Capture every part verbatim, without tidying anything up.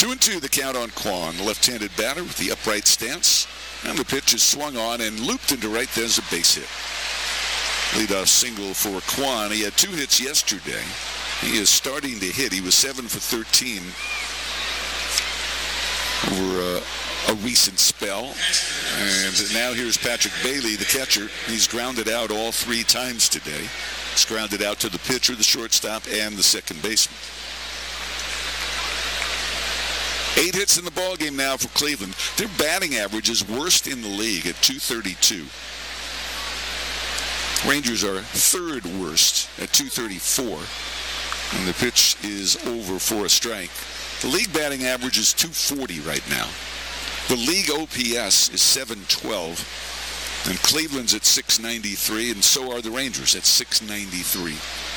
Two and two, the count on Kwan, the left-handed batter with the upright stance. And the pitch is swung on and looped into right. There's a base hit. Leadoff single for Kwan. He had two hits yesterday. He is starting to hit. He was seven for thirteen over a, a recent spell. And now here's Patrick Bailey, the catcher. He's grounded out all three times today. He's grounded out to the pitcher, the shortstop, and the second baseman. Eight hits in the ballgame now for Cleveland. Their batting average is worst in the league at two thirty-two. Rangers are third worst at two thirty-four. And the pitch is over for a strike. The league batting average is two forty right now. The league O P S is seven twelve. And Cleveland's at six ninety-three, and so are the Rangers at six ninety-three.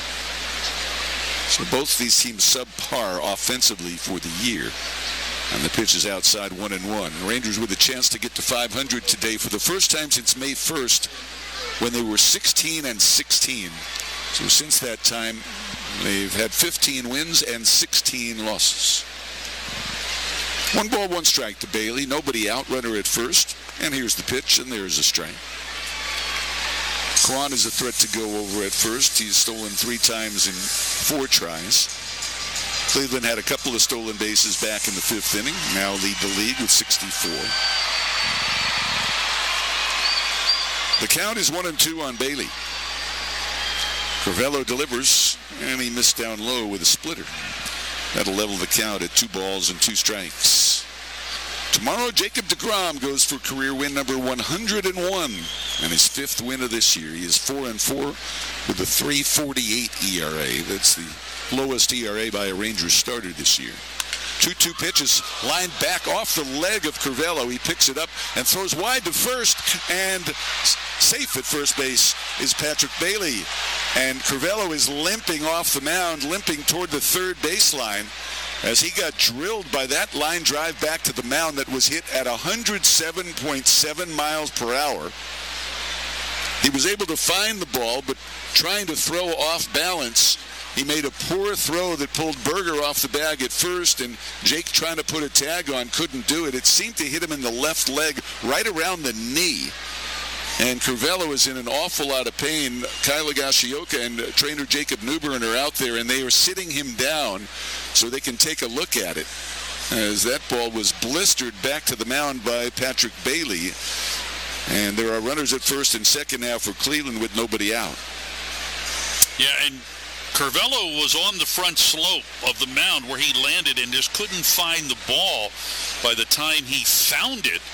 So both these teams subpar offensively for the year. And the pitch is outside one and one. The Rangers with a chance to get to five hundred today for the first time since May first, when they were sixteen and sixteen. So since that time, they've had fifteen wins and sixteen losses. One ball, one strike to Bailey. Nobody out, runner at first. And here's the pitch, and there's a strike. Kwan is a threat to go over at first. He's stolen three times in four tries. Cleveland had a couple of stolen bases back in the fifth inning. Now lead the league with sixty-four. The count is one and two on Bailey. Curvelo delivers, and he missed down low with a splitter. That'll level the count at two balls and two strikes. Tomorrow, Jacob deGrom goes for career win number one hundred one and his fifth win of this year. He is four and four with a three forty-eight E R A. That's the lowest E R A by a Rangers starter this year. two two pitches lined back off the leg of Curvelo. He picks it up and throws wide to first, and safe at first base is Patrick Bailey. And Curvelo is limping off the mound, limping toward the third baseline as he got drilled by that line drive back to the mound that was hit at one hundred seven point seven miles per hour. He was able to find the ball, but trying to throw off balance, he made a poor throw that pulled Berger off the bag at first, and Jake, trying to put a tag on, couldn't do it. It seemed to hit him in the left leg, right around the knee. And Curvelo is in an awful lot of pain. Kyle Higashioka and uh, trainer Jacob Newbern are out there, and they are sitting him down so they can take a look at it, as that ball was blistered back to the mound by Patrick Bailey. And there are runners at first and second now for Cleveland with nobody out. Yeah, and Curvelo was on the front slope of the mound where he landed and just couldn't find the ball. By the time he found it,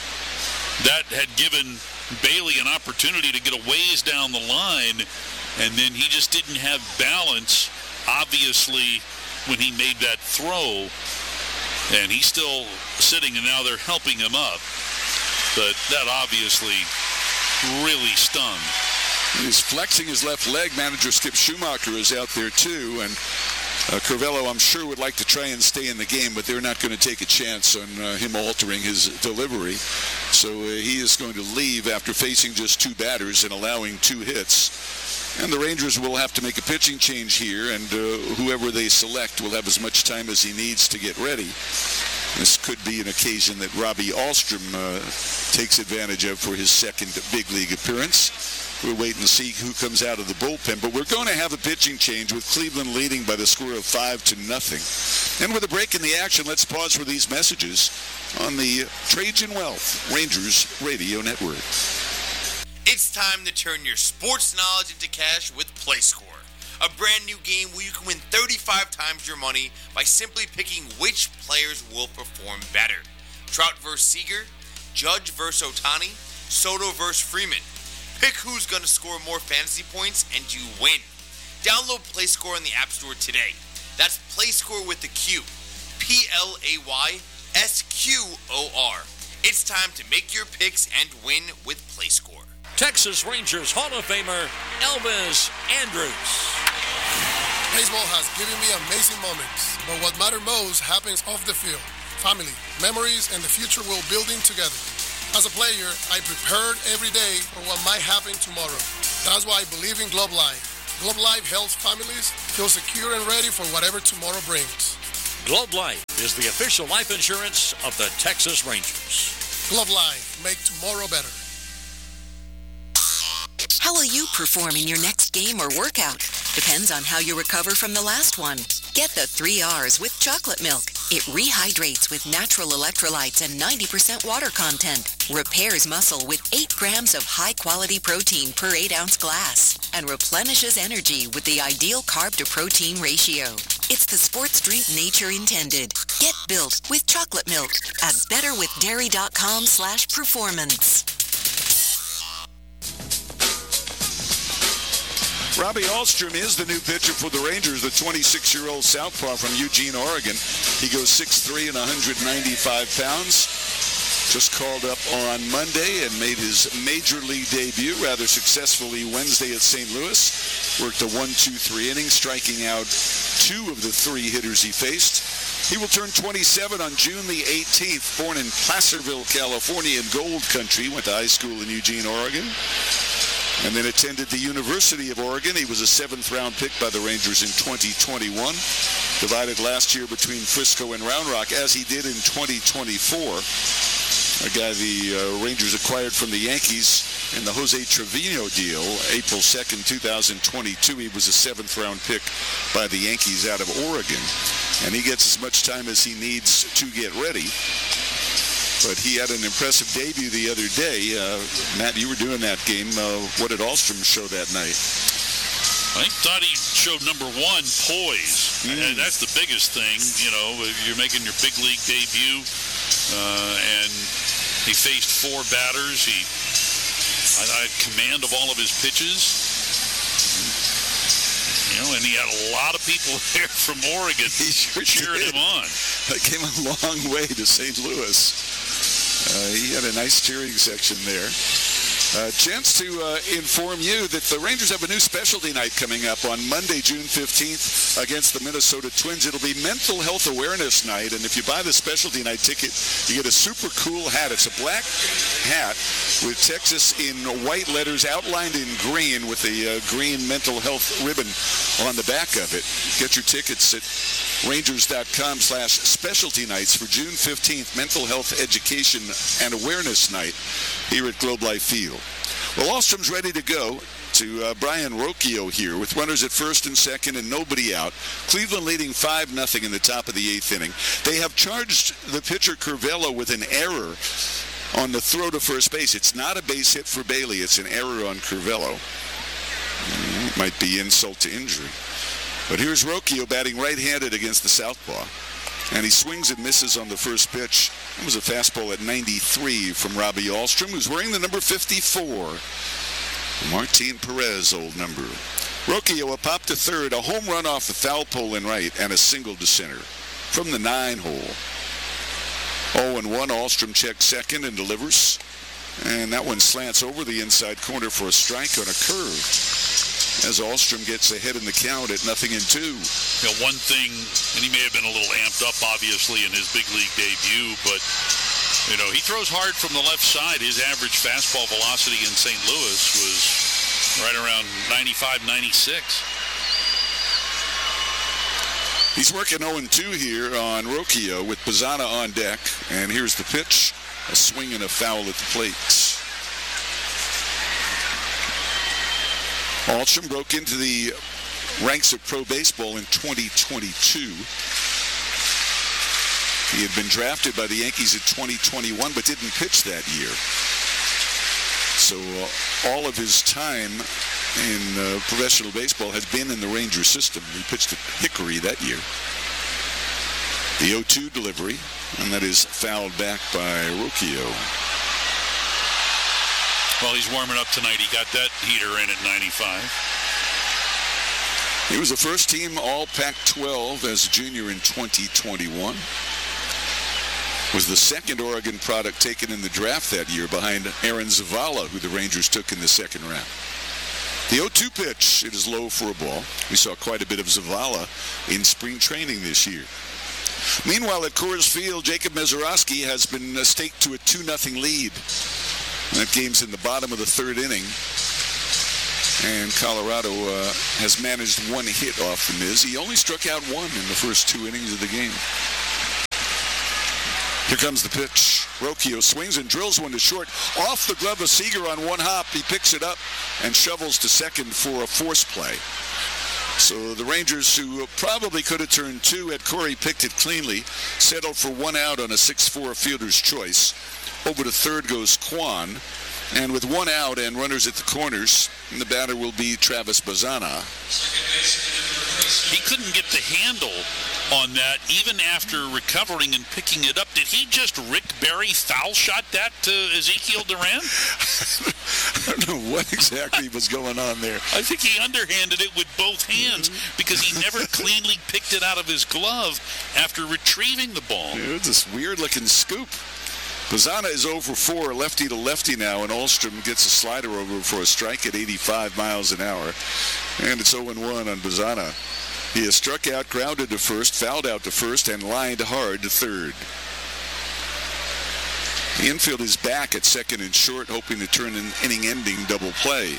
that had given Bailey an opportunity to get a ways down the line, and then he just didn't have balance, obviously, when he made that throw. And he's still sitting, and now they're helping him up. But that obviously really stung. He's flexing his left leg. Manager Skip Schumacher is out there too, and uh, Curvelo, I'm sure, would like to try and stay in the game, but they're not going to take a chance on uh, him altering his delivery. So uh, he is going to leave after facing just two batters and allowing two hits. And the Rangers will have to make a pitching change here, and uh, whoever they select will have as much time as he needs to get ready. This could be an occasion that Robbie Ahlstrom uh, takes advantage of for his second big league appearance. We'll wait and see who comes out of the bullpen. But we're going to have a pitching change with Cleveland leading by the score of five to nothing. And with a break in the action, let's pause for these messages on the Trajan Wealth Rangers Radio Network. It's time to turn your sports knowledge into cash with PlayScore. A brand new game where you can win thirty-five times your money by simply picking which players will perform better. Trout versus Seager, Judge versus Ohtani, Soto versus Freeman. Pick who's going to score more fantasy points and you win. Download PlayScore in the App Store today. That's PlayScore with the Q. P L A Y S Q O R. It's time to make your picks and win with PlayScore. Texas Rangers Hall of Famer Elvis Andrus. Baseball has given me amazing moments, but what matters most happens off the field. Family, memories, and the future we're building together. As a player, I prepared every day for what might happen tomorrow. That's why I believe in Globe Life. Globe Life helps families feel secure and ready for whatever tomorrow brings. Globe Life is the official life insurance of the Texas Rangers. Globe Life, make tomorrow better. How will you perform in your next game or workout? Depends on how you recover from the last one. Get the three R's with chocolate milk. It rehydrates with natural electrolytes and ninety percent water content. Repairs muscle with eight grams of high-quality protein per eight ounce glass. And replenishes energy with the ideal carb-to-protein ratio. It's the sports drink nature intended. Get built with chocolate milk at betterwithdairy.com slash performance. Robbie Ahlstrom is the new pitcher for the Rangers, the twenty-six-year-old southpaw from Eugene, Oregon. He goes six three and one hundred ninety-five pounds. Just called up on Monday and made his major league debut rather successfully Wednesday at Saint Louis. Worked a one two three inning, striking out two of the three hitters he faced. He will turn twenty-seven on June the eighteenth. Born in Placerville, California in Gold Country. Went to high school in Eugene, Oregon. And then attended the University of Oregon. He was a seventh-round pick by the Rangers in twenty twenty-one. Divided last year between Frisco and Round Rock, as he did in twenty twenty-four. A guy the uh, Rangers acquired from the Yankees in the Jose Trevino deal, April second, two thousand twenty-two. He was a seventh-round pick by the Yankees out of Oregon. And he gets as much time as he needs to get ready. But he had an impressive debut the other day. Uh, Matt, you were doing that game. Uh, what did Ahlstrom show that night? I thought he showed number one, poise. Mm. And that's the biggest thing. You know, you're making your big league debut, uh, and he faced four batters. He I, I had command of all of his pitches. You know, and he had a lot of people there from Oregon he sure cheering did. him on. That came a long way to Saint Louis. Uh, he had a nice cheering section there. Uh, chance to uh, inform you that the Rangers have a new specialty night coming up on Monday, June fifteenth against the Minnesota Twins. It'll be Mental Health Awareness Night, and if you buy the specialty night ticket, you get a super cool hat. It's a black hat with Texas in white letters outlined in green with a uh, green mental health ribbon on the back of it. Get your tickets at Rangers.com slash specialty nights for June fifteenth, Mental Health Education and Awareness Night here at Globe Life Field. Well, Ahlstrom's ready to go to uh, Brian Rocchio here with runners at first and second and nobody out. Cleveland leading five nothing in the top of the eighth inning. They have charged the pitcher Curvelo with an error on the throw to first base. It's not a base hit for Bailey. It's an error on Curvelo. It might be insult to injury. But here's Rocchio batting right-handed against the southpaw. And he swings and misses on the first pitch. It was a fastball at ninety-three from Robbie Ahlstrom, who's wearing the number fifty-four. Martin Perez, old number. Rocchio a pop to third, a home run off the foul pole in right, and a single to center from the nine hole. oh and one, Ahlstrom checks second and delivers. And that one slants over the inside corner for a strike on a curve. As Ahlstrom gets ahead in the count at nothing in two. You know, one thing, and he may have been a little amped up, obviously, in his big league debut, but, you know, he throws hard from the left side. His average fastball velocity in Saint Louis was right around ninety-five, ninety-six. He's working oh and two here on Rocchio with Pizzana on deck. And here's the pitch. A swing and a foul at the plate. Ahlstrom broke into the ranks of pro baseball in twenty twenty-two. He had been drafted by the Yankees in twenty twenty-one, but didn't pitch that year. So uh, all of his time in uh, professional baseball has been in the Ranger system. He pitched at Hickory that year. The oh two delivery, and that is fouled back by Rocchio. Well, he's warming up tonight. He got that heater in at ninety-five. He was a first-team All Pac twelve as a junior in twenty twenty-one. Was the second Oregon product taken in the draft that year behind Aaron Zavala, who the Rangers took in the second round. The oh two pitch, it is low for a ball. We saw quite a bit of Zavala in spring training this year. Meanwhile, at Coors Field, Jacob Mezorowski has been staked to a two nothing lead. That game's in the bottom of the third inning. And Colorado uh, has managed one hit off the Miz. He only struck out one in the first two innings of the game. Here comes the pitch. Rocchio swings and drills one to short. Off the glove of Seager on one hop. He picks it up and shovels to second for a force play. So the Rangers, who probably could have turned two had Corey picked it cleanly, settled for one out on a six four fielder's choice. Over to third goes Kwan. And with one out and runners at the corners, the batter will be Travis Bazzana. He couldn't get the handle on that even after recovering and picking it up. Did he just Rick Barry foul shot that to Ezekiel Duran? I don't know what exactly was going on there. I think he underhanded it with both hands because he never cleanly picked it out of his glove after retrieving the ball. It's this weird-looking scoop. Bazzana is oh for four, lefty to lefty now, and Alstrom gets a slider over for a strike at eighty-five miles an hour. And it's oh and one on Bazzana. He has struck out, grounded to first, fouled out to first, and lined hard to third. The infield is back at second and short, hoping to turn an inning-ending double play.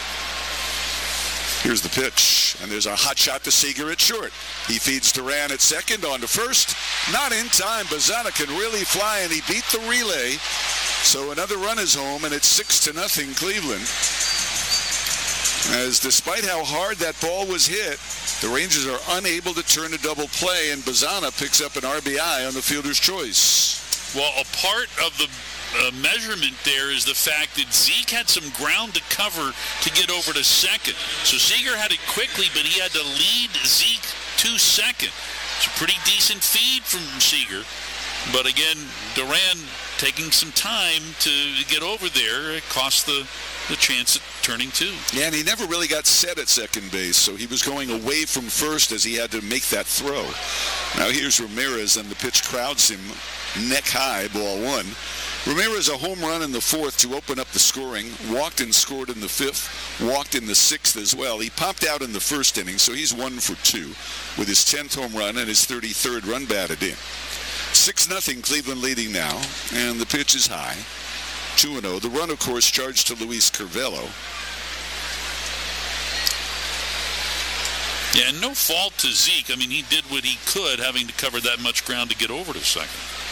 Here's the pitch, and there's a hot shot to Seager at short. He feeds Duran at second, on to first. Not in time. Bazzana can really fly, and he beat the relay. So another run is home, and it's six to nothing Cleveland. As despite how hard that ball was hit, the Rangers are unable to turn a double play, and Bazzana picks up an R B I on the fielder's choice. Well, a part of the uh, measurement there is the fact that Zeke had some ground to cover to get over to second. So Seager had it quickly, but he had to lead Zeke to second. It's a pretty decent feed from Seager. But again, Duran taking some time to get over there. It cost the, the chance at turning two. Yeah, and he never really got set at second base, so he was going away from first as he had to make that throw. Now here's Ramirez, and the pitch crowds him neck high, ball one. Ramirez a home run in the fourth to open up the scoring, walked and scored in the fifth, walked in the sixth as well. He popped out in the first inning, so he's one for two with his tenth home run and his thirty-third run batted in. six nothing Cleveland leading now, and the pitch is high. two and oh. The run, of course, charged to Luis Curvelo. Yeah, and no fault to Zeke. I mean, he did what he could, having to cover that much ground to get over to second.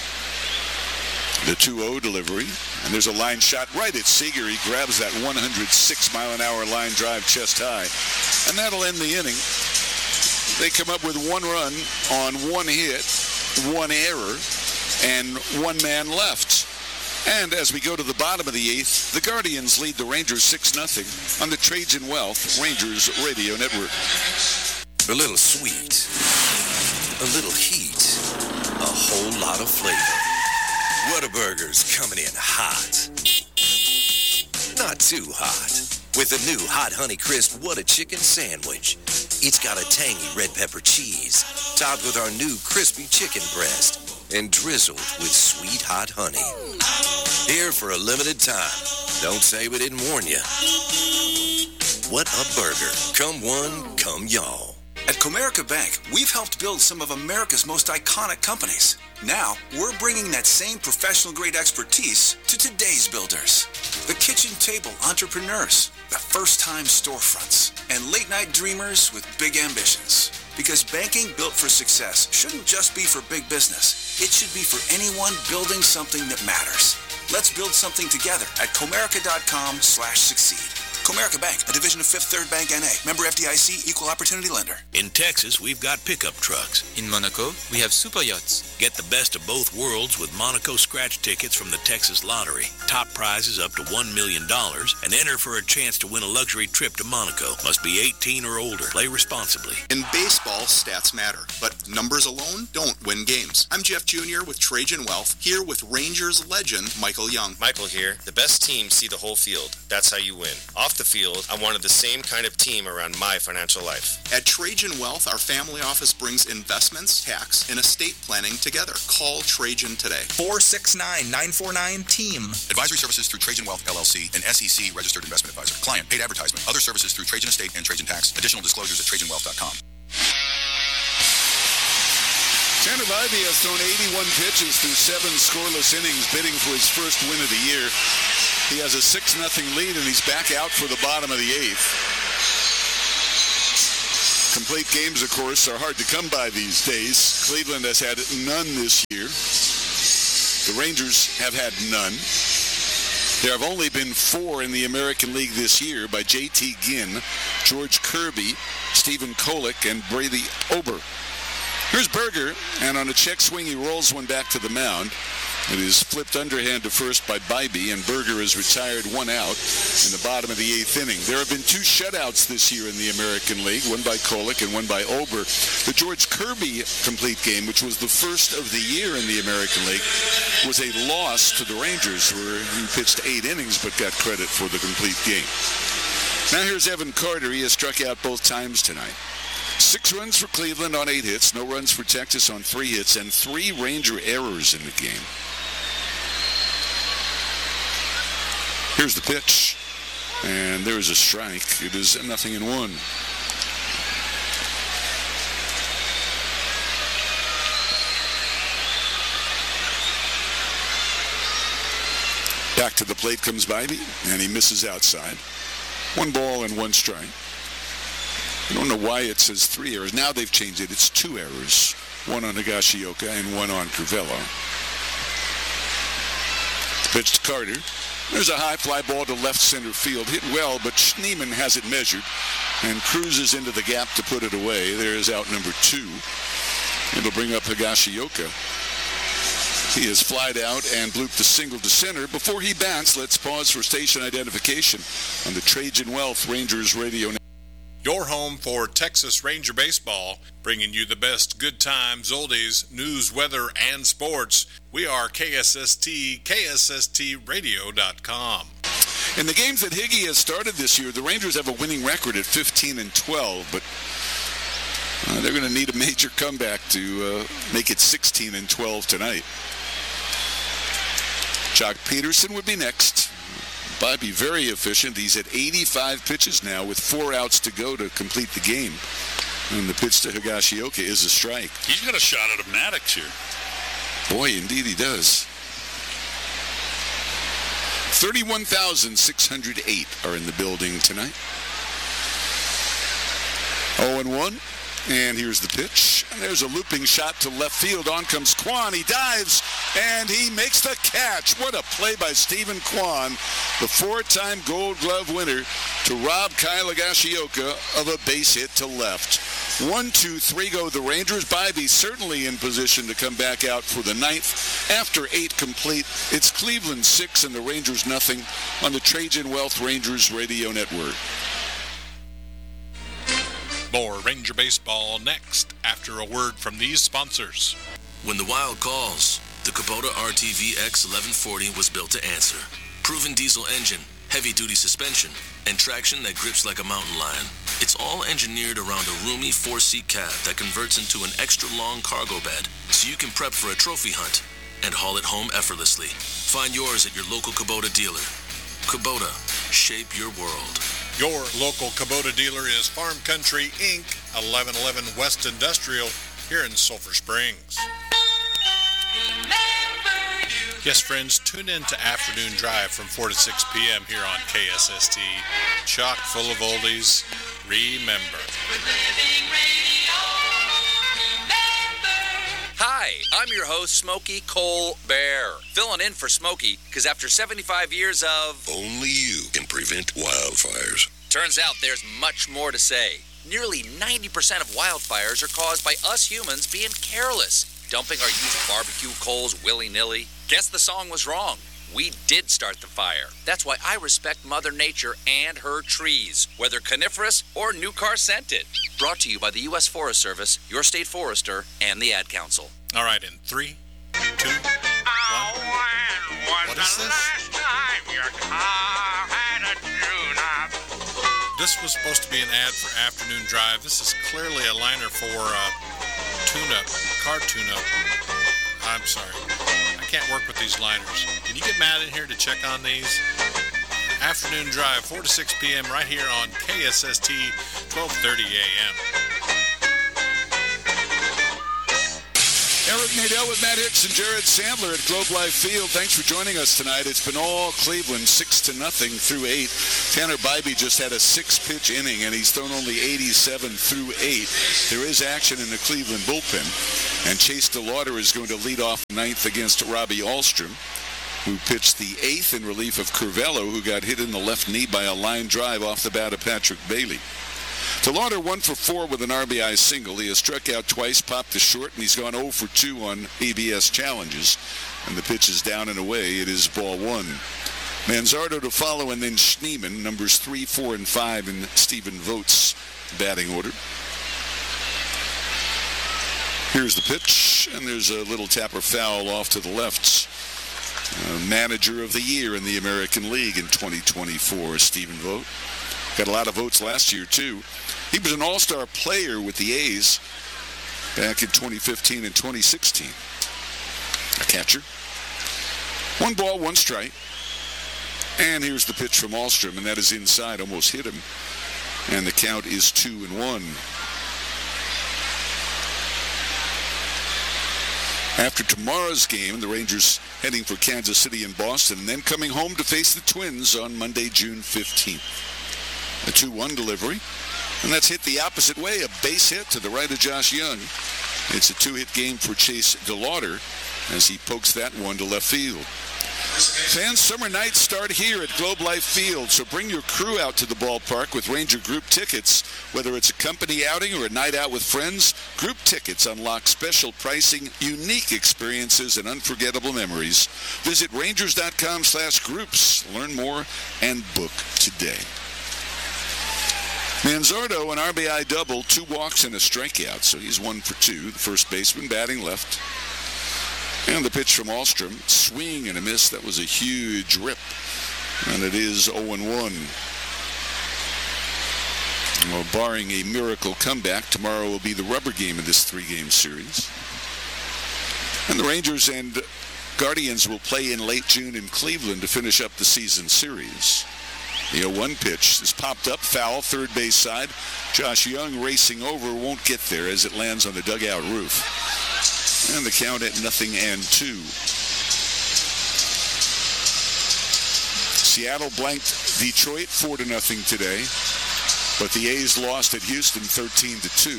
The two oh delivery, and there's a line shot right at Seager. He grabs that one hundred six mile an hour line drive chest high, and that'll end the inning. They come up with one run on one hit, one error, and one man left. And as we go to the bottom of the eighth, the Guardians lead the Rangers six nothing on the Trajan Wealth Rangers Radio Network. A little sweet, a little heat, a whole lot of flavor. Whataburger's coming in hot. Not too hot. With the new Hot Honey Crisp What a Chicken Sandwich. It's got a tangy red pepper cheese, topped with our new crispy chicken breast, and drizzled with sweet hot honey. Here for a limited time. Don't say we didn't warn you. What a burger. Come one, come y'all. At Comerica Bank, we've helped build some of America's most iconic companies. Now, we're bringing that same professional-grade expertise to today's builders. The kitchen table entrepreneurs, the first-time storefronts, and late-night dreamers with big ambitions. Because banking built for success shouldn't just be for big business. It should be for anyone building something that matters. Let's build something together at Comerica.com slash succeed. Comerica Bank, a division of Fifth Third Bank N A. Member F D I C, Equal Opportunity Lender. In Texas, we've got pickup trucks. In Monaco, we have super yachts. Get the best of both worlds with Monaco scratch tickets from the Texas Lottery. Top prizes up to one million dollars and enter for a chance to win a luxury trip to Monaco. Must be eighteen or older. Play responsibly. In baseball, stats matter, but numbers alone don't win games. I'm Jeff Junior with Trajan Wealth, here with Rangers legend Michael Young. Michael here. The best teams see the whole field. That's how you win. Off the field, I wanted the same kind of team around my financial life. At Trajan Wealth, our family office brings investments, tax, and estate planning together. Call Trajan today. four six nine, nine four nine, team. Advisory services through Trajan Wealth, L L C, an S E C registered investment advisor. Client paid advertisement. Other services through Trajan Estate and Trajan Tax. Additional disclosures at Trajan Wealth dot com. Tanner Bybee has thrown eighty-one pitches through seven scoreless innings, bidding for his first win of the year. He has a six nothing lead, and he's back out for the bottom of the eighth. Complete games, of course, are hard to come by these days. Cleveland has had none this year. The Rangers have had none. There have only been four in the American League this year by J T Ginn, George Kirby, Stephen Kolek, and Brady Ober. Here's Berger, and on a check swing, he rolls one back to the mound. It is flipped underhand to first by Bybee, and Berger is retired one out in the bottom of the eighth inning. There have been two shutouts this year in the American League, one by Kolek and one by Ober. The George Kirby complete game, which was the first of the year in the American League, was a loss to the Rangers, where he pitched eight innings but got credit for the complete game. Now here's Evan Carter. He has struck out both times tonight. Six runs for Cleveland on eight hits, no runs for Texas on three hits, and three Ranger errors in the game. Here's the pitch, and there's a strike. It is nothing in one. Back to the plate comes Bybee, and he misses outside. One ball and one strike. I don't know why it says three errors. Now they've changed it. It's two errors. One on Higashioka and one on Curvelo. Pitch to Carter. There's a high fly ball to left center field. Hit well, but Schneemann has it measured and cruises into the gap to put it away. There's out number two. It'll bring up Higashioka. He has flied out and blooped a single to center. Before he bats, let's pause for station identification on the Trajan Wealth Rangers radio network. Your home for Texas Ranger baseball, bringing you the best good times, oldies, news, weather, and sports. We are K S S T, K S S T radio dot com. In the games that Higgy has started this year, the Rangers have a winning record at fifteen and twelve, but uh, they're going to need a major comeback to uh, make it sixteen and twelve tonight. Jock Peterson would be next. Bybee very efficient. He's at eighty-five pitches now with four outs to go to complete the game. And the pitch to Higashioka is a strike. He's got a shot at a Maddox here. Boy, indeed he does. thirty-one thousand six hundred eight are in the building tonight. oh and one. And here's the pitch. And there's a looping shot to left field. On comes Kwan. He dives, and he makes the catch. What a play by Stephen Kwan, the four-time Gold Glove winner, to rob Kyle Higashioka of a base hit to left. One, two, three go the Rangers. Bybee certainly in position to come back out for the ninth. After eight complete, it's Cleveland six and the Rangers nothing on the Trajan Wealth Rangers radio network. More Ranger baseball next after a word from these sponsors. When the Wild calls, the Kubota R T V X eleven forty was built to answer. Proven diesel engine, heavy-duty suspension, and traction that grips like a mountain lion. It's all engineered around a roomy four-seat cab that converts into an extra-long cargo bed, so you can prep for a trophy hunt and haul it home effortlessly. Find yours at your local Kubota dealer. Kubota, shape your world. Your local Kubota dealer is Farm Country Incorporated, eleven eleven West Industrial, here in Sulphur Springs. Yes, friends, tune in to Afternoon Drive from four to six p.m. here on K S S T. Chock full of oldies. Remember. Hi, I'm your host, Smokey Cole Bear. Filling in for Smokey, because after seventy-five years of... Only you can prevent wildfires. Turns out there's much more to say. Nearly ninety percent of wildfires are caused by us humans being careless, dumping our used barbecue coals willy-nilly. Guess the song was wrong. We did start the fire. That's why I respect Mother Nature and her trees, whether coniferous or new car scented. Brought to you by the U S Forest Service, your state forester, and the Ad Council. All right, in three, two, one. What is this? This was supposed to be an ad for Afternoon Drive. This is clearly a liner for uh, tune-up, car tune-up. I'm sorry. I can't work with these liners. Can you get Matt in here to check on these? Afternoon Drive, four to six p.m. right here on K S S T, twelve thirty a.m. Eric Nadel with Matt Hicks and Jared Sandler at Globe Life Field. Thanks for joining us tonight. It's been all Cleveland, six to nothing through eight. Tanner Bybee just had a six-pitch inning, and he's thrown only eighty-seven through eight. There is action in the Cleveland bullpen, and Chase DeLauder is going to lead off ninth against Robbie Ahlstrom, who pitched the eighth in relief of Curvello, who got hit in the left knee by a line drive off the bat of Patrick Bailey. DeLauder one for four with an R B I single. He has struck out twice, popped to short, and he's gone oh for two on A B S challenges. And the pitch is down and away. It is ball one. Manzardo to follow, and then Schneemann, numbers three, four, and five in Stephen Vogt's batting order. Here's the pitch, and there's a little tapper foul off to the left. Uh, manager of the year in the American League in twenty twenty-four, Stephen Vogt. Got a lot of votes last year, too. He was an all-star player with the A's back in twenty fifteen and twenty sixteen. A catcher. One ball, one strike. And here's the pitch from Ahlstrom, and that is inside, almost hit him. And the count is two and one. After tomorrow's game, the Rangers heading for Kansas City and Boston, and then coming home to face the Twins on Monday, June fifteenth. A two one delivery, and that's hit the opposite way, a base hit to the right of Josh Young. It's a two-hit game for Chase DeLauder as he pokes that one to left field. Fans, summer nights start here at Globe Life Field, so bring your crew out to the ballpark with Ranger Group tickets. Whether it's a company outing or a night out with friends, Group tickets unlock special pricing, unique experiences, and unforgettable memories. Visit rangers.com slash groups. Learn more and book today. Manzardo, an R B I double, two walks and a strikeout, so he's one for two. The first baseman batting left. And the pitch from Ahlstrom, swing and a miss. That was a huge rip. And it is oh and one. Well, barring a miracle comeback, tomorrow will be the rubber game in this three-game series. And the Rangers and Guardians will play in late June in Cleveland to finish up the season series. The oh one pitch is popped up, foul, third base side. Josh Young racing over, won't get there as it lands on the dugout roof. And the count at nothing and two. Seattle blanked Detroit four to nothing today, but the A's lost at Houston thirteen to two.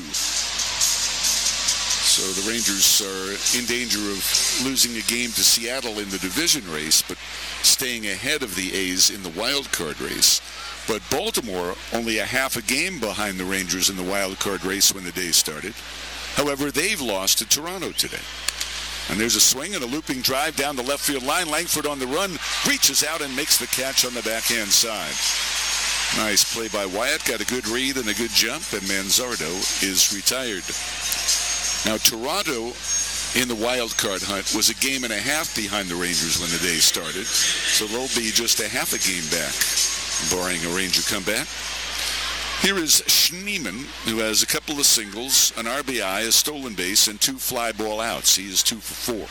So the Rangers are in danger of losing a game to Seattle in the division race, but staying ahead of the A's in the wild card race. But Baltimore only a half a game behind the Rangers in the wild card race when the day started. However, they've lost to Toronto today. And there's a swing and a looping drive down the left field line. Langford on the run, reaches out and makes the catch on the backhand side. Nice play by Wyatt, got a good read and a good jump, and Manzardo is retired. Now, Toronto in the wild card hunt was a game and a half behind the Rangers when the day started, so they'll be just a half a game back, barring a Ranger comeback. Here is Schneemann, who has a couple of singles, an R B I, a stolen base, and two fly ball outs. He is two for four.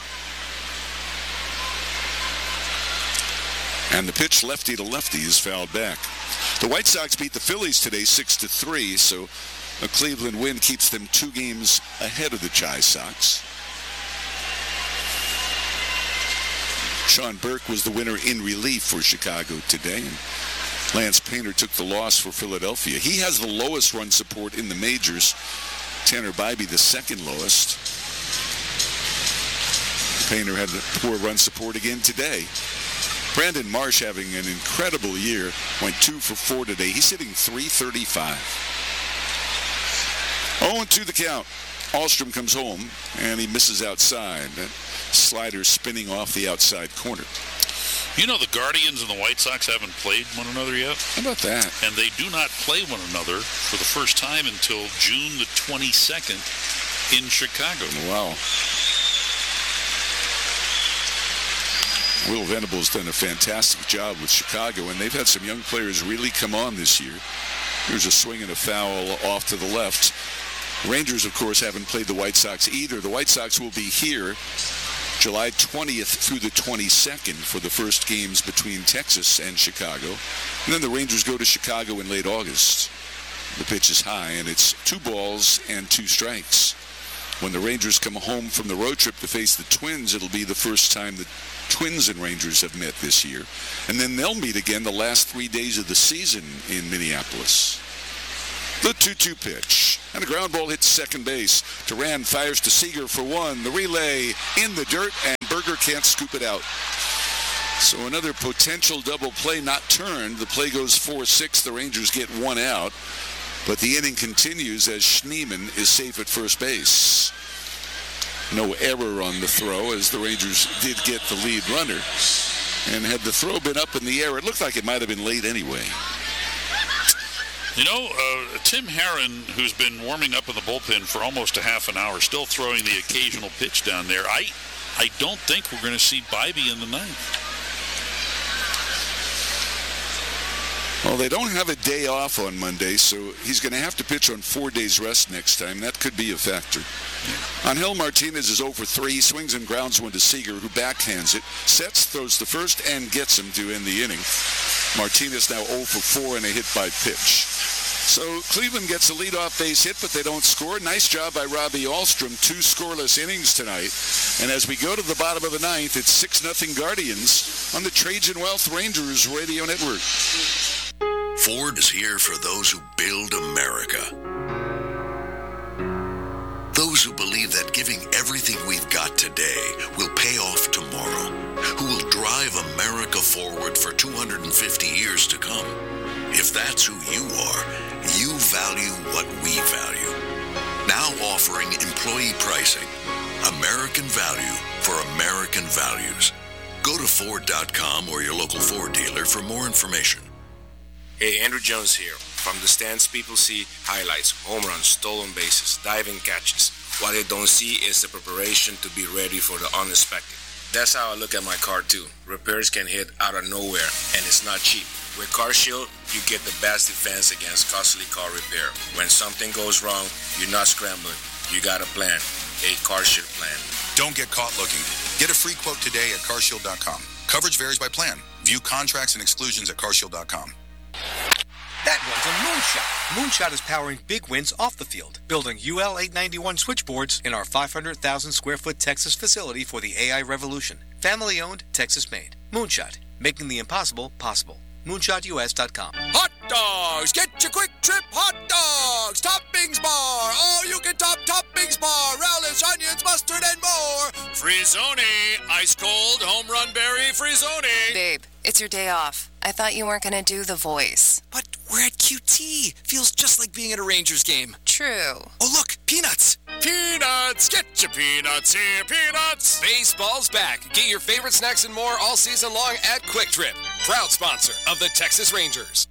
And the pitch lefty to lefty is fouled back. The White Sox beat the Phillies today six to three, so a Cleveland win keeps them two games ahead of the Chi Sox. Sean Burke was the winner in relief for Chicago today. And Lance Painter took the loss for Philadelphia. He has the lowest run support in the majors. Tanner Bybee, the second lowest. Painter had poor run support again today. Brandon Marsh having an incredible year. Went two for four today. He's hitting three thirty-five. oh and two the count. Ahlstrom comes home, and he misses outside. That slider spinning off the outside corner. You know, the Guardians and the White Sox haven't played one another yet. How about that? And they do not play one another for the first time until June the twenty-second in Chicago. Wow. Will Venables done a fantastic job with Chicago, and they've had some young players really come on this year. Here's a swing and a foul off to the left. Rangers, of course, haven't played the White Sox either. The White Sox will be here July twentieth through the twenty-second for the first games between Texas and Chicago. And then the Rangers go to Chicago in late August. The pitch is high, and it's two balls and two strikes. When the Rangers come home from the road trip to face the Twins, it'll be the first time the Twins and Rangers have met this year. And then they'll meet again the last three days of the season in Minneapolis. The two two pitch. And a ground ball hits second base. Duran fires to Seager for one. The relay in the dirt, and Berger can't scoop it out. So another potential double play not turned. The play goes four six. The Rangers get one out. But the inning continues as Schneemann is safe at first base. No error on the throw, as the Rangers did get the lead runner. And had the throw been up in the air, it looked like it might have been late anyway. You know, uh, Tim Herron, who's been warming up in the bullpen for almost a half an hour, still throwing the occasional pitch down there. I, I don't think we're going to see Bibee in the ninth. Well, they don't have a day off on Monday, so he's going to have to pitch on four days rest next time. That could be a factor. Yeah. Angel Martinez is oh for three, swings and grounds one to Seager, who backhands it, sets, throws the first, and gets him to end the inning. Martinez now oh for four and a hit by pitch. So Cleveland gets a leadoff base hit, but they don't score. Nice job by Robbie Ahlstrom. Two scoreless innings tonight. And as we go to the bottom of the ninth, it's six nothing Guardians on the Trajan Wealth Rangers Radio Network. Ford is here for those who build America. Those who believe that giving everything we've got today will pay off tomorrow. Who will drive America forward for two hundred fifty years to come. If that's who you are, you value what we value. Now offering employee pricing. American value for American values. Go to Ford dot com or your local Ford dealer for more information. Hey, Andrew Jones here. From the stands, people see highlights, home runs, stolen bases, diving catches. What they don't see is the preparation to be ready for the unexpected. That's how I look at my car too. Repairs can hit out of nowhere, and it's not cheap. With CarShield, you get the best defense against costly car repair. When something goes wrong, you're not scrambling. You got a plan, a CarShield plan. Don't get caught looking. Get a free quote today at car shield dot com. Coverage varies by plan. View contracts and exclusions at car shield dot com. That one's a Moonshot. Moonshot is powering big wins off the field, building U L eight ninety-one switchboards in our five hundred thousand square foot Texas facility for the A I revolution. Family owned, Texas made. Moonshot, making the impossible possible. moonshot U S dot com. Hot dogs! Get your quick trip hot dogs! Toppings bar! All you can top toppings bar! Relish, onions, mustard, and more! Frizzoni! Ice cold home run berry Frizzoni! Babe, it's your day off. I thought you weren't going to do the voice. But we're at Q T. Feels just like being at a Rangers game. True. Oh, look, peanuts. Peanuts. Get your peanuts here, peanuts. Baseball's back. Get your favorite snacks and more all season long at Quick Trip. Proud sponsor of the Texas Rangers.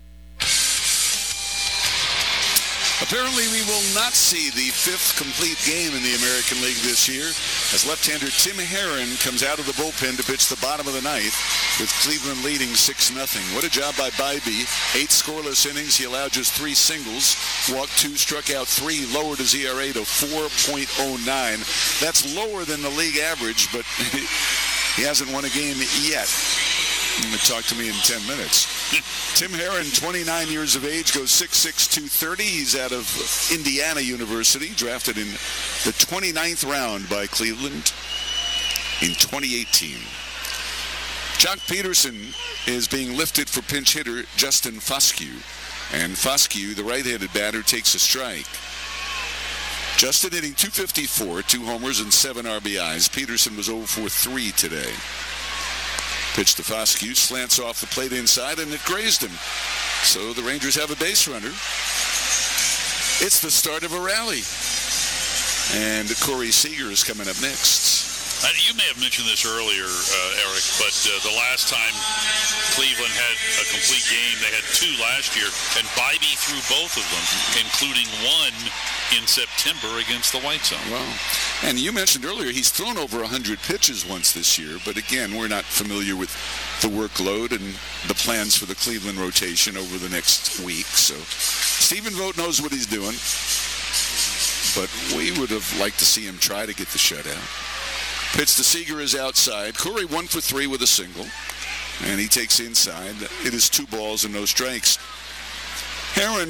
Apparently, we will not see the fifth complete game in the American League this year as left-hander Tim Herron comes out of the bullpen to pitch the bottom of the ninth with Cleveland leading six nothing. What a job by Bibee. Eight scoreless innings. He allowed just three singles, walked two, struck out three, lowered his E R A to four point oh nine. That's lower than the league average, but he hasn't won a game yet. Talk to me in ten minutes. Tim Herron, twenty-nine years of age, goes six six, two thirty. He's out of Indiana University, drafted in the twenty-ninth round by Cleveland in twenty eighteen. Jock Peterson is being lifted for pinch hitter Justin Foscue. And Foscue, the right-handed batter, takes a strike. Justin hitting two fifty-four, two homers and seven R B Is. Peterson was oh for three today. Pitch to Foscue, slants off the plate inside, and it grazed him. So the Rangers have a base runner. It's the start of a rally. And Corey Seager is coming up next. Uh, you may have mentioned this earlier, uh, Eric, but uh, the last time Cleveland had a complete game, they had two last year, and Bibee threw both of them, including one in September against the White Sox. Well, and you mentioned earlier he's thrown over one hundred pitches once this year, but again, we're not familiar with the workload and the plans for the Cleveland rotation over the next week. So Stephen Vogt knows what he's doing, but we would have liked to see him try to get the shutout. Pitch to Seager is outside. Corey one for three with a single, and he takes inside. It is two balls and no strikes. Herron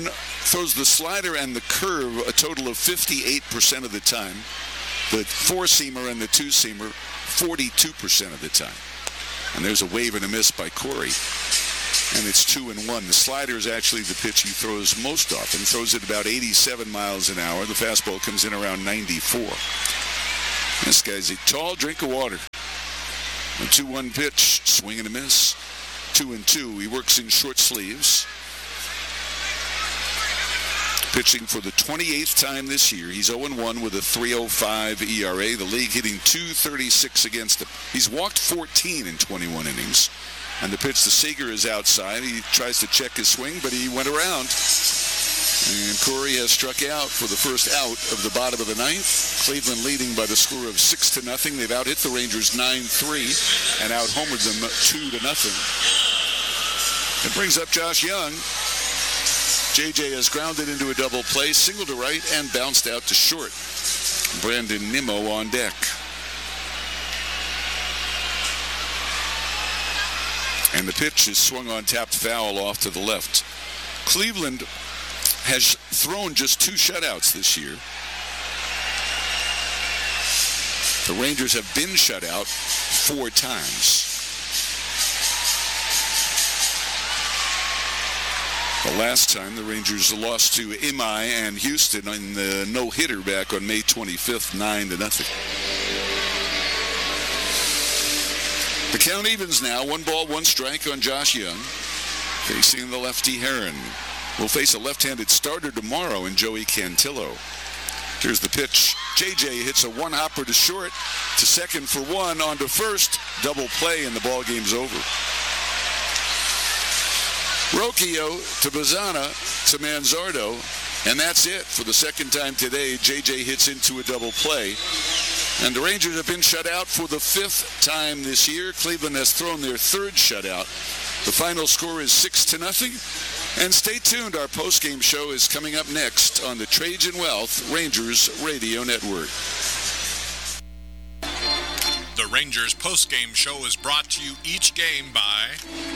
throws the slider and the curve a total of fifty-eight percent of the time. The four-seamer and the two-seamer, forty-two percent of the time. And there's a wave and a miss by Corey. And it's two and one. The slider is actually the pitch he throws most often. Throws it about eighty-seven miles an hour. The fastball comes in around ninety-four. This guy's a tall drink of water. A two one pitch, swing and a miss. Two and two. He works in short sleeves. Pitching for the twenty-eighth time this year. He's oh and one with a three oh five E R A. The league hitting two thirty-six against him. He's walked fourteen in twenty-one innings. And the pitch to Seager is outside. He tries to check his swing, but he went around. And Corey has struck out for the first out of the bottom of the ninth. Cleveland leading by the score of six to nothing. They've out-hit the Rangers nine three and out-homered them two to nothing. It brings up Josh Young. J J has grounded into a double play, single to right, and bounced out to short. Brandon Nimmo on deck. And the pitch is swung on, tapped foul off to the left. Cleveland has thrown just two shutouts this year. The Rangers have been shut out four times. The last time the Rangers lost to Imai and Houston in the no-hitter back on May twenty-fifth, nine to nothing. The count evens now. One ball, one strike on Josh Young. Facing the lefty Heron. Will face a left-handed starter tomorrow in Joey Cantillo. Here's the pitch. J J hits a one-hopper to short, to second for one, on to first. Double play, and the ball game's over. Rocchio to Bazzana to Manzardo, and that's it. For the second time today, J J hits into a double play. And the Rangers have been shut out for the fifth time this year. Cleveland has thrown their third shutout. The final score is six to nothing. And stay tuned. Our postgame show is coming up next on the Trajan Wealth Rangers Radio Network. The Rangers postgame show is brought to you each game by...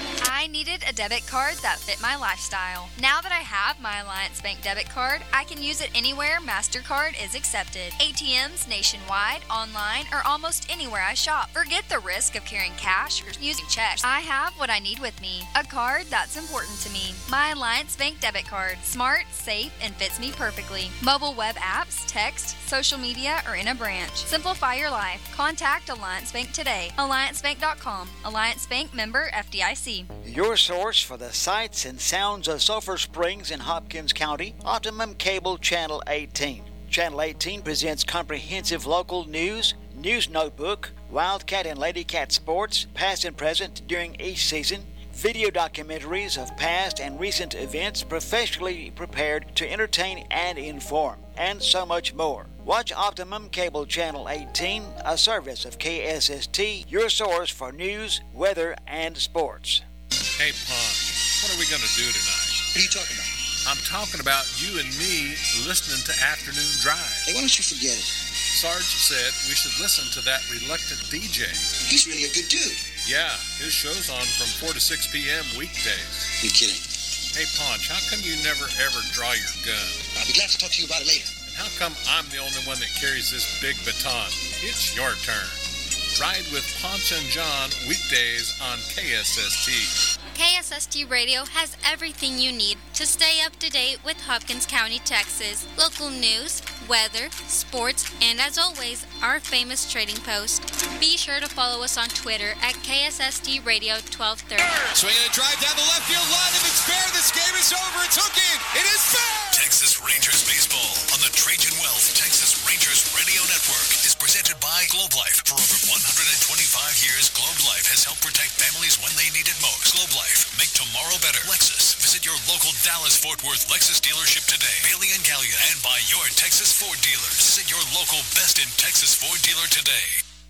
I needed a debit card that fit my lifestyle. Now that I have my Alliance Bank debit card, I can use it anywhere MasterCard is accepted. A T Ms nationwide, online, or almost anywhere I shop. Forget the risk of carrying cash or using checks. I have what I need with me. A card that's important to me. My Alliance Bank debit card. Smart, safe, and fits me perfectly. Mobile web apps, text, social media, or in a branch. Simplify your life. Contact Alliance Bank today. Alliance Bank dot com. Alliance Bank member F D I C. Your source for the sights and sounds of Sulphur Springs in Hopkins County, Optimum Cable Channel eighteen. Channel eighteen presents comprehensive local news, news notebook, Wildcat and Ladycat sports, past and present during each season, video documentaries of past and recent events professionally prepared to entertain and inform, and so much more. Watch Optimum Cable Channel eighteen, a service of K S S T, your source for news, weather, and sports. Hey, Pond, what are we going to do tonight? What are you talking about? I'm talking about you and me listening to Afternoon Drive. Hey, why don't you forget it? Sarge said we should listen to that reluctant D J. He's really a good dude. Yeah, his show's on from four to six p.m. weekdays. You're kidding. Hey, Ponch, how come you never ever draw your gun? I'll be glad to talk to you about it later. And how come I'm the only one that carries this big baton? It's your turn. Ride with Ponch and John weekdays on K S S T. K S S T Radio has everything you need to stay up to date with Hopkins County, Texas. Local news, weather, sports, and as always, our famous trading post. Be sure to follow us on Twitter at K S S T Radio twelve thirty. Swinging a drive down the left field line. If it's fair, this game is over. It's hooking. It is fair. Texas Rangers baseball on the Trajan Wealth Texas Rangers Radio Network is presented by Globe Life. For over one hundred twenty-five years, Globe Life has helped protect families when they need it most. Globe Life, make tomorrow better. Lexus, visit your local Dallas-Fort Worth Lexus dealership today. Bailey and Gallia, and buy your Texas Ford dealers. Visit your local Best in Texas Ford dealer today.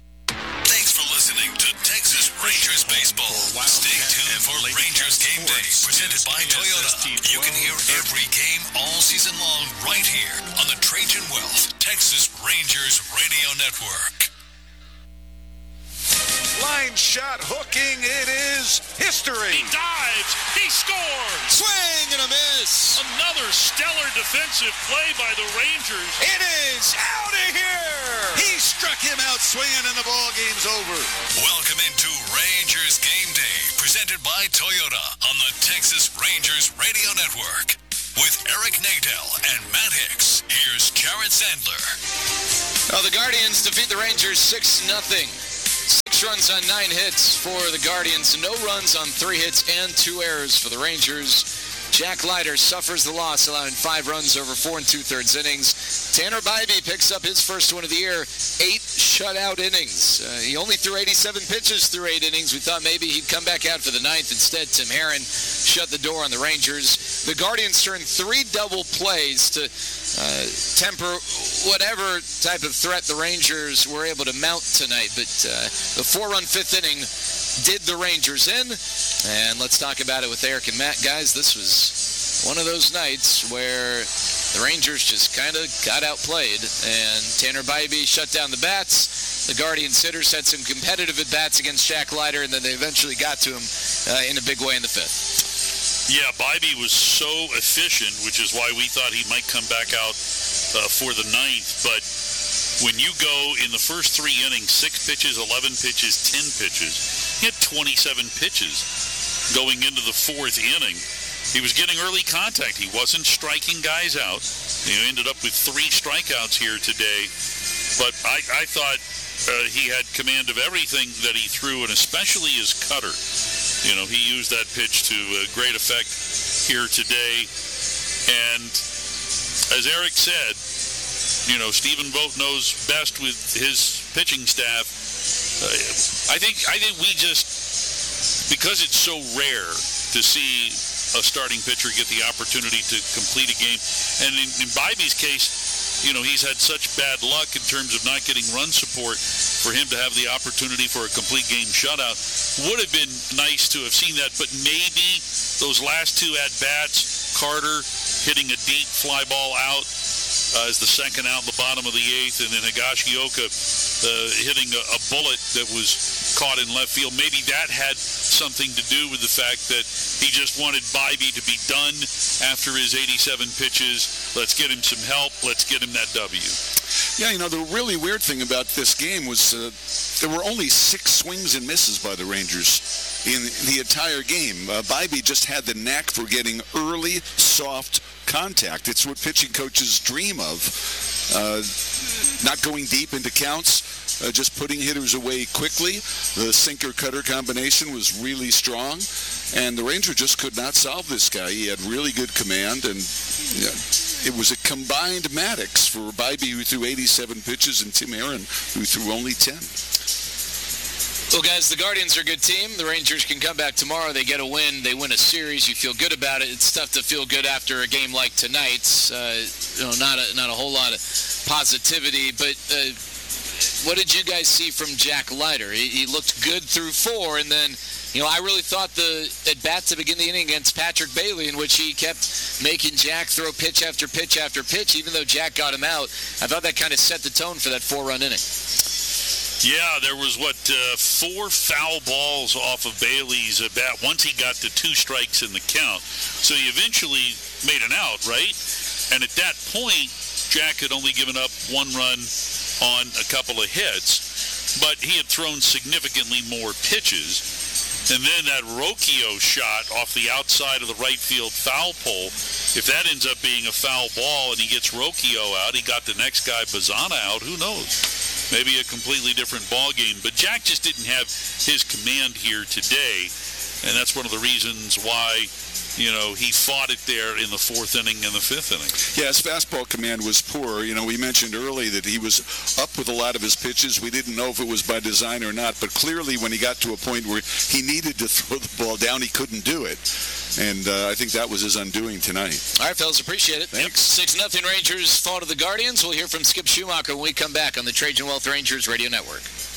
Thanks for listening to Texas Rangers Baseball. Stay tuned for Rangers Game Day, presented by Toyota. You can hear every game all season long right here on the Trajan Wealth Texas Rangers Radio Network. Line line shot, hooking. It is history. He dives. He scores. Swing and a miss. Another stellar defensive play by the Rangers. It is out of here. He struck him out swinging, and the ball game's over. Welcome into Rangers Game Day, presented by Toyota on the Texas Rangers Radio Network. With Eric Nadel and Matt Hicks, here's Jared Sandler. Well, the Guardians defeat the Rangers six nothing. Six runs on nine hits for the Guardians. No runs on three hits and two errors for the Rangers. Jack Leiter suffers the loss, allowing five runs over four and two-thirds innings. Tanner Bybee picks up his first win of the year, eight shutout innings. Uh, he only threw eighty-seven pitches through eight innings. We thought maybe he'd come back out for the ninth. Instead, Tim Herron shut the door on the Rangers. The Guardians turned three double plays to uh, temper whatever type of threat the Rangers were able to mount tonight. But uh, the four-run fifth inning did the Rangers in. And let's talk about it with Eric and Matt. Guys, this was one of those nights where the Rangers just kind of got outplayed, and Tanner Bybee shut down the bats. The Guardians hitters had some competitive at-bats against Jack Leiter, and then they eventually got to him uh, in a big way in the fifth. Yeah, Bybee was so efficient, which is why we thought he might come back out uh, for the ninth. But when you go in the first three innings, six pitches, eleven pitches, ten pitches, he had twenty-seven pitches going into the fourth inning. He was getting early contact. He wasn't striking guys out. He ended up with three strikeouts here today. But I, I thought uh, he had command of everything that he threw, and especially his cutter. You know, he used that pitch to uh, great effect here today. And as Eric said, you know, Stephen Vogt knows best with his pitching staff. Uh, I think I think we just, because it's so rare to see a starting pitcher get the opportunity to complete a game, and in, in Bybee's case, you know, he's had such bad luck in terms of not getting run support. For him to have the opportunity for a complete game shutout would have been nice to have seen that, but maybe those last two at-bats, Carter hitting a deep fly ball out uh, as the second out in the bottom of the eighth, and then Higashioka uh, hitting a, a bullet that was caught in left field. Maybe that had something to do with the fact that he just wanted Bybee to be done after his eighty-seven pitches. Let's get him some help. Let's get him that W. Yeah, you know, the really weird thing about this game was uh, there were only six swings and misses by the Rangers in the entire game. Uh, Bybee just had the knack for getting early, soft contact. It's what pitching coaches dream of. Uh, not going deep into counts, uh, just putting hitters away quickly. The sinker-cutter combination was really strong, and the Ranger just could not solve this guy. He had really good command, and you know, it was a combined Maddox for Bybee, who threw eighty-seven pitches, and Tim Herron, who threw only ten. Well, guys, the Guardians are a good team. The Rangers can come back tomorrow. They get a win. They win a series. You feel good about it. It's tough to feel good after a game like tonight's. Uh, you know, not a, not a whole lot of positivity. But uh, what did you guys see from Jack Leiter? He, he looked good through four, and then, you know, I really thought the at-bat to begin the inning against Patrick Bailey, in which he kept making Jack throw pitch after pitch after pitch, even though Jack got him out. I thought that kind of set the tone for that four-run inning. Yeah, there was, what, uh, four foul balls off of Bailey's uh, bat once he got to two strikes in the count. So he eventually made an out, right? And at that point, Jack had only given up one run on a couple of hits, but he had thrown significantly more pitches. And then that Rocchio shot off the outside of the right field foul pole, if that ends up being a foul ball and he gets Rocchio out, he got the next guy, Bazana, out, who knows? Maybe a completely different ball game. But Jack just didn't have his command here today, and that's one of the reasons why, you know, he fought it there in the fourth inning and the fifth inning. Yeah, his fastball command was poor. You know, we mentioned early that he was up with a lot of his pitches. We didn't know if it was by design or not, but clearly when he got to a point where he needed to throw the ball down, he couldn't do it. And uh, I think that was his undoing tonight. All right, fellas, appreciate it. Thanks. six nothing Rangers fall to the Guardians. We'll hear from Skip Schumacher when we come back on the Trajan Wealth Rangers Radio Network.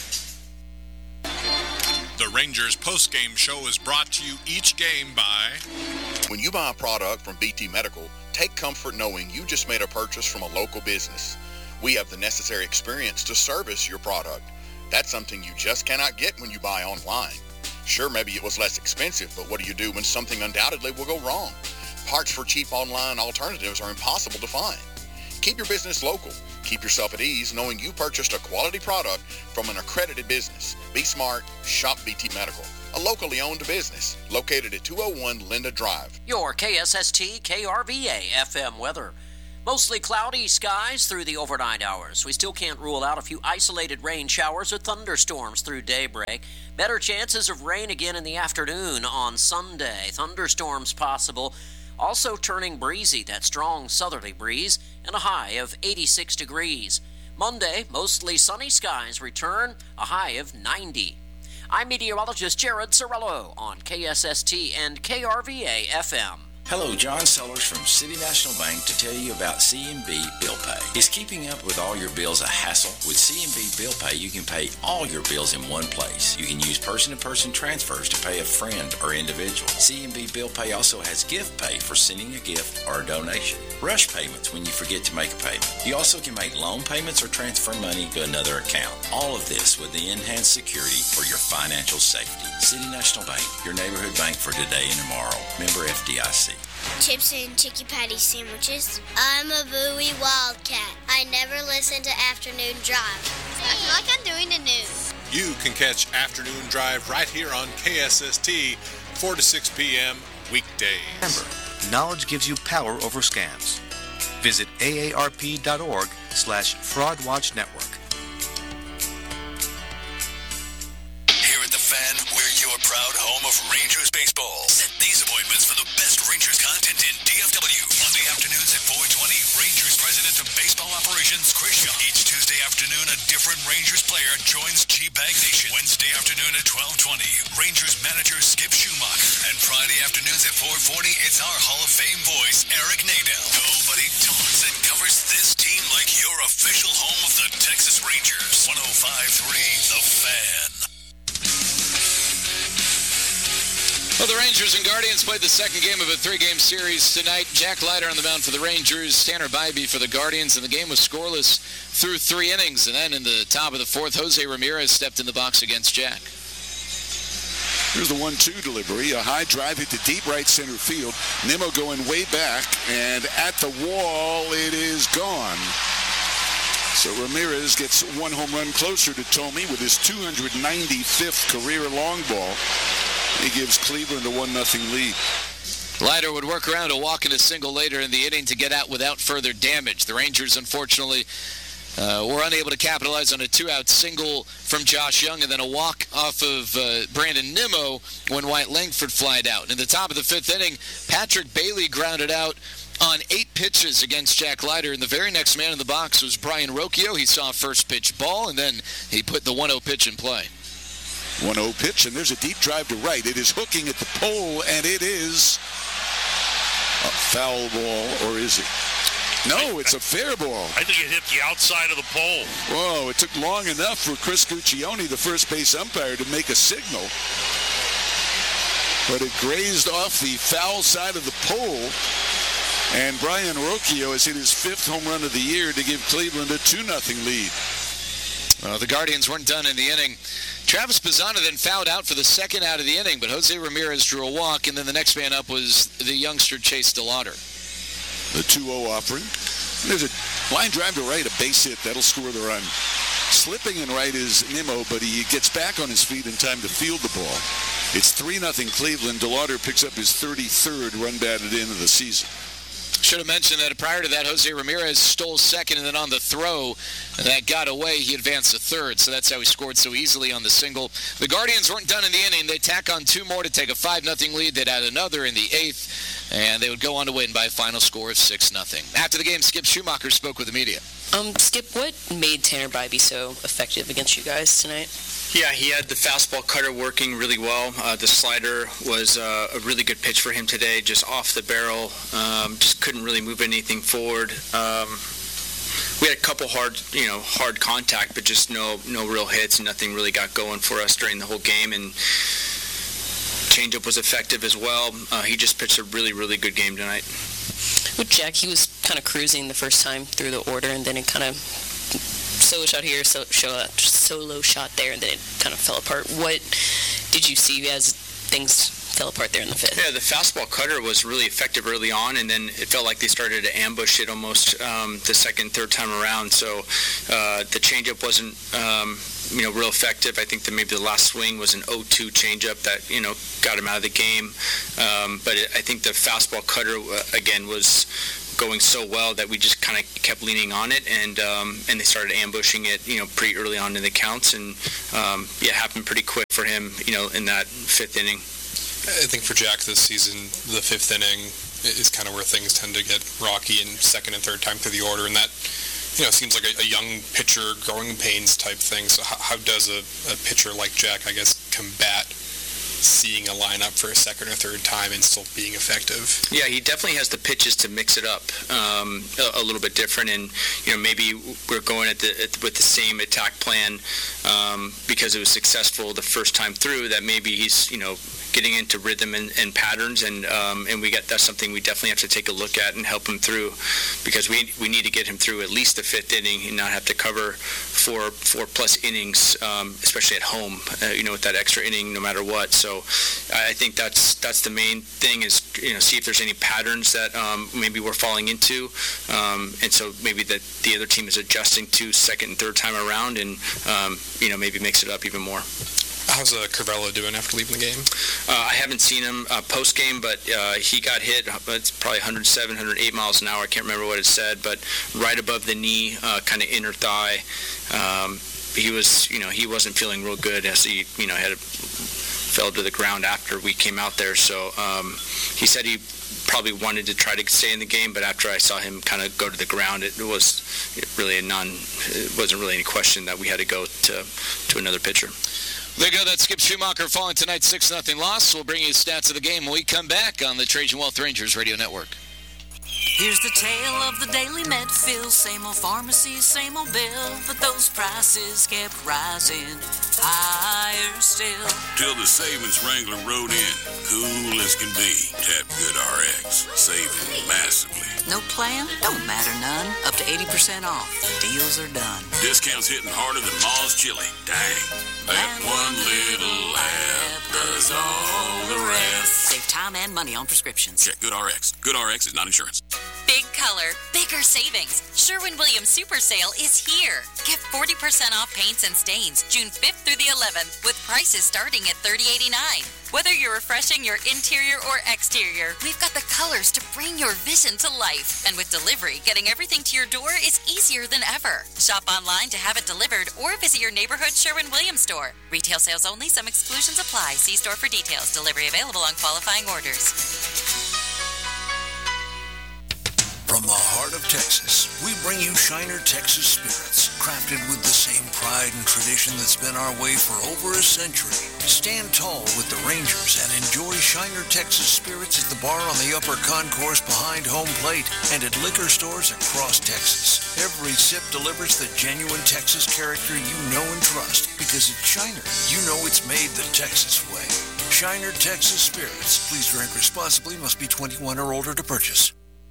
The Rangers postgame show is brought to you each game by... When you buy a product from B T Medical, take comfort knowing you just made a purchase from a local business. We have the necessary experience to service your product. That's something you just cannot get when you buy online. Sure, maybe it was less expensive, but what do you do when something undoubtedly will go wrong? Parts for cheap online alternatives are impossible to find. Keep your business local. Keep yourself at ease knowing you purchased a quality product from an accredited business. Be smart. Shop B T Medical, a locally owned business located at two oh one Linda Drive. Your K S S T K R V A F M weather. Mostly cloudy skies through the overnight hours. We still can't rule out a few isolated rain showers or thunderstorms through daybreak. Better chances of rain again in the afternoon on Sunday. Thunderstorms possible. Also turning breezy, that strong southerly breeze, and a high of eighty-six degrees. Monday, mostly sunny skies return, a high of ninety. I'm meteorologist Jared Cirillo on K S S T and K R V A F M. Hello, John Sellers from City National Bank to tell you about C M B Bill Pay. Is keeping up with all your bills a hassle? With C M B Bill Pay, you can pay all your bills in one place. You can use person-to-person transfers to pay a friend or individual. C M B Bill Pay also has gift pay for sending a gift or a donation. Rush payments when you forget to make a payment. You also can make loan payments or transfer money to another account. All of this with the enhanced security for your financial safety. City National Bank, your neighborhood bank for today and tomorrow. Member F D I C. Chips and chicky patty sandwiches. I'm a Bowie Wildcat. I never listen to Afternoon Drive. I feel like I'm doing the news. You can catch Afternoon Drive right here on K S S T, four to six p.m. weekdays. Remember, knowledge gives you power over scams. Visit A A R P dot org slash fraud watch network. Here at The Fan, we're your proud home of Rangers baseball. Set these appointments for the best Rangers content in D F W. Monday afternoons at four twenty, Rangers President of Baseball Operations, Chris Shaw. Each Tuesday afternoon, a different Rangers player joins G-Bag Nation. Wednesday afternoon at twelve twenty, Rangers manager Skip Schumacher. And Friday afternoons at four forty, it's our Hall of Fame voice, Eric Nadel. Nobody talks and covers this team like your official home of the Texas Rangers. one oh five point three The Fan. Well, the Rangers and Guardians played the second game of a three-game series tonight. Jack Leiter on the mound for the Rangers, Tanner Bybee for the Guardians, and the game was scoreless through three innings. And then in the top of the fourth, Jose Ramirez stepped in the box against Jack. Here's the one two delivery. A high drive hit to deep right center field. Nimmo going way back, and at the wall, it is gone. So Ramirez gets one home run closer to Thome with his two hundred ninety-fifth career long ball. He gives Cleveland a one nothing lead. Leiter would work around a walk and a single later in the inning to get out without further damage. The Rangers, unfortunately, uh, were unable to capitalize on a two-out single from Josh Young and then a walk off of uh, Brandon Nimmo when Wyatt Langford flied out. In the top of the fifth inning, Patrick Bailey grounded out on eight pitches against Jack Leiter, and the very next man in the box was Brian Rocchio. He saw a first pitch ball, and then he put the one oh pitch in play. one oh pitch, and there's a deep drive to right. It is hooking at the pole, and it is a foul ball, or is it? No, it's a fair ball. I think it hit the outside of the pole. Whoa, it took long enough for Chris Guccione, the first base umpire, to make a signal. But it grazed off the foul side of the pole, and Brian Rocchio has hit his fifth home run of the year to give Cleveland a two nothing lead. Well, the Guardians weren't done in the inning. Travis Pisano then fouled out for the second out of the inning, but Jose Ramirez drew a walk, and then the next man up was the youngster Chase DeLauder. The two oh offering. There's a line drive to right, a base hit. That'll score the run. Slipping in right is Nimmo, but he gets back on his feet in time to field the ball. It's three nothing Cleveland. DeLauder picks up his thirty-third run batted in of the season. Should have mentioned that prior to that, Jose Ramirez stole second, and then on the throw that got away, he advanced to third. So that's how he scored so easily on the single. The Guardians weren't done in the inning. They tack on two more to take a five nothing lead. They'd add another in the eighth, and they would go on to win by a final score of six nothing. After the game, Skip Schumacher spoke with the media. Um, Skip, what made Tanner Bybee so effective against you guys tonight? Yeah, he had the fastball cutter working really well. Uh, the slider was uh, a really good pitch for him today, just off the barrel. Um, just couldn't really move anything forward. Um, we had a couple hard, you know, hard contact, but just no, no real hits. Nothing really got going for us during the whole game, and changeup was effective as well. Uh, he just pitched a really, really good game tonight. With Jack, he was kind of cruising the first time through the order, and then it kind of solo shot here, so, solo shot there, and then it kind of fell apart. What did you see as things fell apart there in the fifth? Yeah, the fastball cutter was really effective early on, and then it felt like they started to ambush it almost um, the second, third time around. So uh, the changeup wasn't, um, you know, real effective. I think that maybe the last swing was an oh two changeup that, you know, got him out of the game. Um, but it, I think the fastball cutter, uh, again, was going so well that we just kind of kept leaning on it, and um, and they started ambushing it, you know, pretty early on in the counts, and um, yeah, it happened pretty quick for him, you know, in that fifth inning. I think for Jack this season, the fifth inning is kind of where things tend to get rocky, and second and third time through the order, and that, you know, seems like a, a young pitcher growing pains type thing. So how, how does a, a pitcher like Jack, I guess, combat seeing a lineup for a second or third time and still being effective? Yeah, he definitely has the pitches to mix it up um, a, a little bit different, and you know, maybe we're going at the at, with the same attack plan um, because it was successful the first time through. That maybe he's, you know, getting into rhythm and, and patterns, and um, and we got that's something we definitely have to take a look at and help him through, because we we need to get him through at least the fifth inning and not have to cover four four plus innings, um, especially at home, uh, you know, with that extra inning no matter what. So I think that's that's the main thing, is, you know, see if there's any patterns that um, maybe we're falling into, um, and so maybe that the other team is adjusting to second and third time around, and um, you know, maybe mix it up even more. How's uh, Curvelo doing after leaving the game? Uh, I haven't seen him uh, post-game, but uh, he got hit. It's probably one oh seven, one oh eight miles an hour. I can't remember what it said, but right above the knee, uh, kind of inner thigh. Um, he was, you know, he wasn't feeling real good as he, you know, had a, fell to the ground after we came out there. So um, he said he probably wanted to try to stay in the game, but after I saw him kind of go to the ground, it was really a non. It wasn't really any question that we had to go to to another pitcher. There you go. That's Skip Schumacher following tonight's six nothing loss. We'll bring you stats of the game when we come back on the Trajan Wealth Rangers Radio Network. Here's the tale of the daily Medfill. Same old pharmacy, same old bill, but those prices kept rising higher still. Till the savings Wrangler rode in, cool as can be. Tap Good R X, saving massively. No plan? Don't matter none. Up to eighty percent off. The deals are done. Discounts hitting harder than Ma's chili. Dang. That one little app does all the rest. Save time and money on prescriptions. Check Good R X. Good R X is not insurance. Big color, bigger savings. Sherwin-Williams Super Sale is here. Get forty percent off paints and stains June fifth through the eleventh with prices starting at thirty eighty-nine. Whether you're refreshing your interior or exterior, we've got the colors to bring your vision to life. And with delivery, getting everything to your door is easier than ever. Shop online to have it delivered or visit your neighborhood Sherwin-Williams store. Retail sales only. Some exclusions apply. See store for details. Delivery available on qualifying orders. From the heart of Texas, we bring you Shiner Texas Spirits, crafted with the same pride and tradition that's been our way for over a century. Stand tall with the Rangers and enjoy Shiner Texas Spirits at the bar on the upper concourse behind home plate and at liquor stores across Texas. Every sip delivers the genuine Texas character you know and trust, because it's Shiner. You know it's made the Texas way. Shiner Texas Spirits. Please drink responsibly. Must be twenty-one or older to purchase.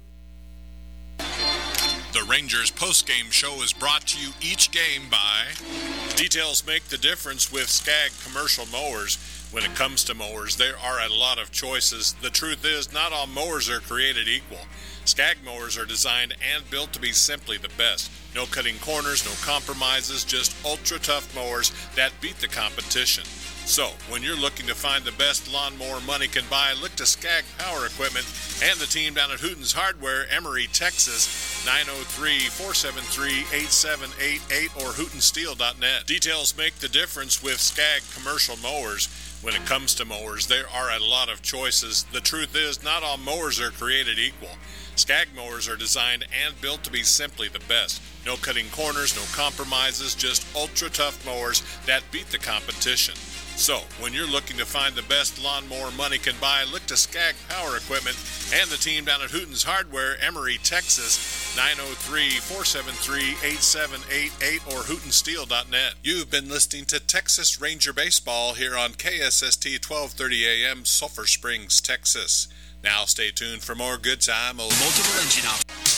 The Rangers post-game show is brought to you each game by Details Make the Difference with Skag Commercial Mowers. When it comes to mowers, there are a lot of choices. The truth is, not all mowers are created equal. Skag mowers are designed and built to be simply the best. No cutting corners, no compromises, just ultra-tough mowers that beat the competition. So, when you're looking to find the best lawnmower money can buy, look to Skag Power Equipment and the team down at Hooten's Hardware, Emery, Texas, nine oh three, four seven three, eight seven eight eight or hooten steel dot net. Details make the difference with Skag Commercial Mowers. When it comes to mowers, there are a lot of choices. The truth is, not all mowers are created equal. Skag mowers are designed and built to be simply the best. No cutting corners, no compromises, just ultra-tough mowers that beat the competition. So, when you're looking to find the best lawnmower money can buy, look to Skag Power Equipment and the team down at Hooten's Hardware, Emery, Texas, nine oh three, four seven three, eight seven eight eight or hooten steel dot net. You've been listening to Texas Ranger Baseball here on K S S T twelve thirty A M, Sulphur Springs, Texas. Now stay tuned for more Good Time. Multiple engine options.